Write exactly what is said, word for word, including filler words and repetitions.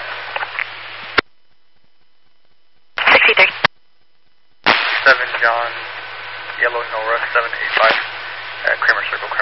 sixty-three. seven John, Yellow Nora, seven eight five, at Kramer Circle,